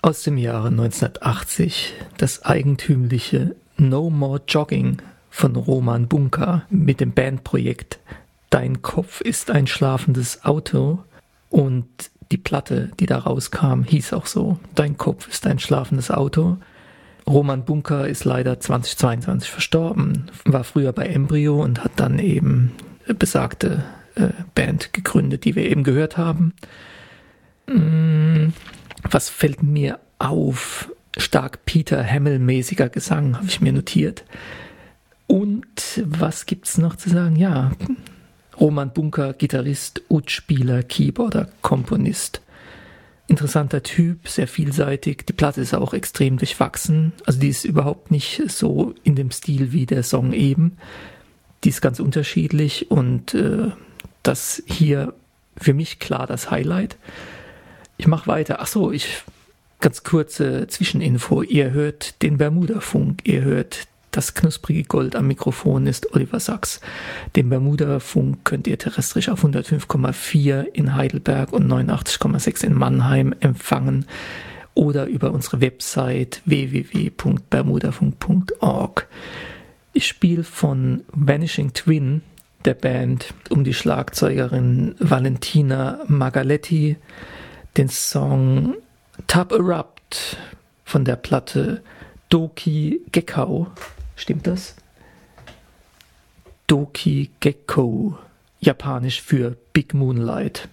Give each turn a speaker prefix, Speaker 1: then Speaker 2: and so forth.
Speaker 1: Aus dem Jahre 1980 das eigentümliche No More Jogging von Roman Bunka mit dem Bandprojekt Dein Kopf ist ein schlafendes Auto, und die Platte, die da rauskam, hieß auch so: Dein Kopf ist ein schlafendes Auto. Roman Bunka ist leider 2022 verstorben, war früher bei Embryo und hat dann eben besagte Band gegründet, die wir eben gehört haben. Was fällt mir auf? Stark Peter Hamill-mäßiger Gesang, habe ich mir notiert. Und was gibt's noch zu sagen? Ja, Roman Bunka, Gitarrist, Ud-Spieler, Keyboarder, Komponist. Interessanter Typ, sehr vielseitig. Die Platte ist auch extrem durchwachsen. Also die ist überhaupt nicht so in dem Stil wie der Song eben. Die ist ganz unterschiedlich, und das hier für mich klar das Highlight. Ich mache weiter. Ganz kurze Zwischeninfo. Ihr hört den Bermuda-Funk. Ihr hört das knusprige Gold. Am Mikrofon ist Oliver Sachs. Den Bermuda-Funk könnt ihr terrestrisch auf 105,4 in Heidelberg und 89,6 in Mannheim empfangen oder über unsere Website www.bermudafunk.org. Ich spiele von Vanishing Twin, der Band um die Schlagzeugerin Valentina Magaletti, den Song Tub Erupt von der Platte Doki Gekko. Stimmt das? Doki Gekko, japanisch für Big Moonlight.